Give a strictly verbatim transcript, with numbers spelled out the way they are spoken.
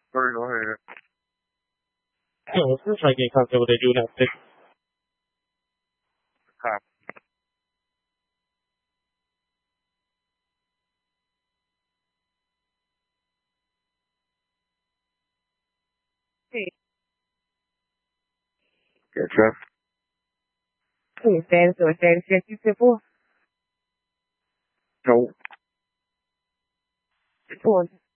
Sorry, go ahead. Yeah, I was gonna try getting contact with they do now. Copy. Hey, Yeah, Jeff. hey, status or status check you said for? No. For